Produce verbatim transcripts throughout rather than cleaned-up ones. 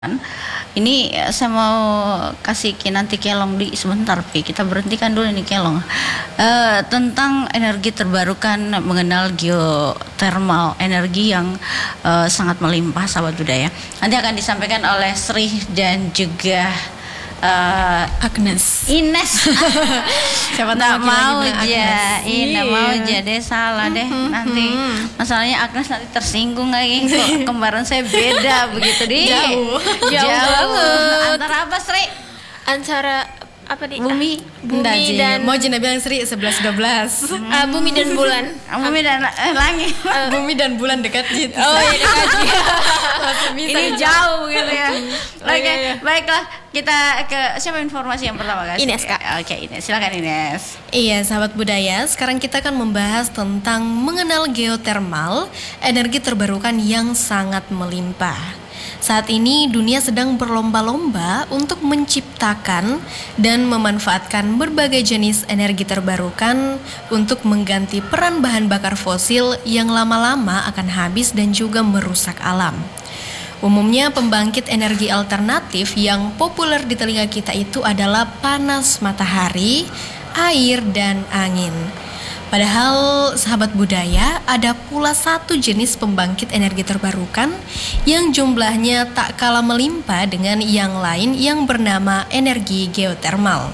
Ini eh, saya mau kasih ki nanti kelong di sebentar, Pi. Kita berhentikan dulu nih kelong. Eh, tentang energi terbarukan, mengenal geothermal, energi yang eh, sangat melimpah, sahabat budaya. Nanti akan disampaikan oleh Sri dan juga eh, Agnes. Ines. Siapa Nggak tahu mau lagi aja, Agnes. ini Iya. mau jadi salah deh nanti. Masalahnya Agnes nanti tersinggung lagi. Kok kembaran saya beda begitu di Jauh. jauh. Jauh banget. Antara apa, Sri? Antara apa nih? Bumi. Bumi Nggak, Ji. dan mau Jina bilang Sri sebelas dua belas. ah, bumi dan bulan. Bumi dan eh, langit. Bumi dan bulan dekat Jit. Oh iya dekat juga. Masih bisa. Ini jauh gitu ya. Oh, Oke, iya, iya. baiklah. Kita ke siapa informasi yang pertama, guys? Ines, Kak. Oke, Ines. Silakan, Ines. Iya, sahabat budaya, sekarang kita akan membahas tentang mengenal geothermal, energi terbarukan yang sangat melimpah. Saat ini dunia sedang berlomba-lomba untuk menciptakan dan memanfaatkan berbagai jenis energi terbarukan untuk mengganti peran bahan bakar fosil yang lama-lama akan habis dan juga merusak alam. Umumnya pembangkit energi alternatif yang populer di telinga kita itu adalah panas matahari, air, dan angin. Padahal sahabat budaya, ada pula satu jenis pembangkit energi terbarukan yang jumlahnya tak kalah melimpah dengan yang lain yang bernama energi geothermal.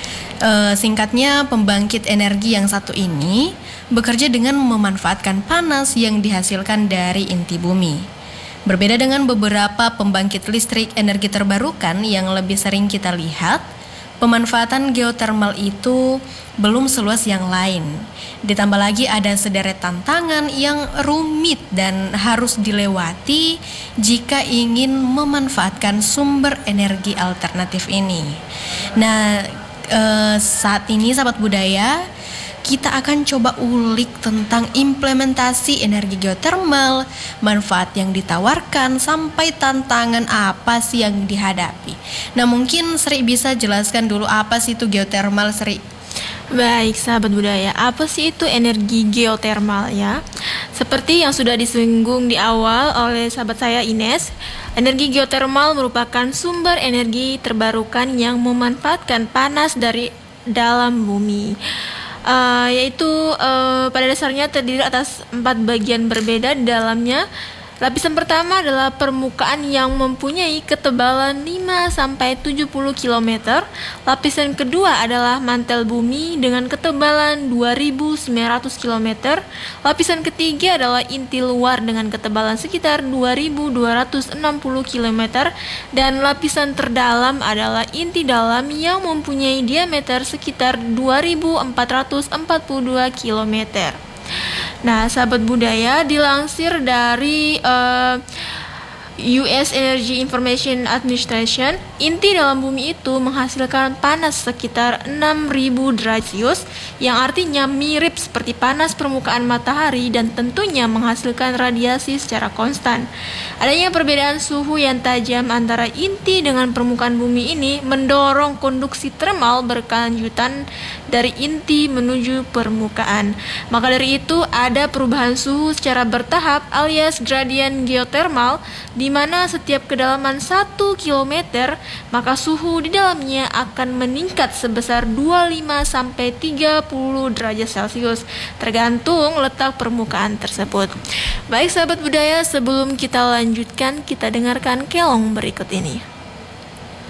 E, singkatnya, pembangkit energi yang satu ini bekerja dengan memanfaatkan panas yang dihasilkan dari inti bumi. Berbeda dengan beberapa pembangkit listrik energi terbarukan yang lebih sering kita lihat, pemanfaatan geothermal itu belum seluas yang lain. Ditambah lagi ada sederet tantangan yang rumit dan harus dilewati jika ingin memanfaatkan sumber energi alternatif ini. Nah, eh, saat ini sahabat budaya, kita akan coba ulik tentang implementasi energi geothermal, manfaat yang ditawarkan, sampai tantangan apa sih yang dihadapi. Nah, mungkin Sri bisa jelaskan dulu apa sih itu geothermal, Sri? Baik, sahabat budaya, apa sih itu energi geothermal ya? Seperti yang sudah disinggung di awal oleh sahabat saya Ines, energi geothermal merupakan sumber energi terbarukan yang memanfaatkan panas dari dalam bumi. Uh, yaitu uh, pada dasarnya terdiri atas empat bagian berbeda di dalamnya. Lapisan pertama adalah permukaan yang mempunyai ketebalan lima sampai tujuh puluh kilometer. Lapisan kedua adalah mantel bumi dengan ketebalan dua ribu sembilan ratus kilometer. Lapisan ketiga adalah inti luar dengan ketebalan sekitar dua ribu dua ratus enam puluh kilometer. Dan lapisan terdalam adalah inti dalam yang mempunyai diameter sekitar dua ribu empat ratus empat puluh dua kilometer. Nah, sahabat budaya, dilansir dari uh, U S Energy Information Administration, inti dalam bumi itu menghasilkan panas sekitar enam ribu derajat Celcius, yang artinya mirip seperti panas permukaan matahari dan tentunya menghasilkan radiasi secara konstan. Adanya perbedaan suhu yang tajam antara inti dengan permukaan bumi ini mendorong konduksi termal berkelanjutan dari inti menuju permukaan. Maka dari itu ada perubahan suhu secara bertahap alias gradien geothermal, di mana setiap kedalaman satu kilometer maka suhu di dalamnya akan meningkat sebesar dua puluh lima sampai tiga puluh derajat Celcius tergantung letak permukaan tersebut. Baik sahabat budaya, sebelum kita lanjutkan, kita dengarkan kelong berikut ini.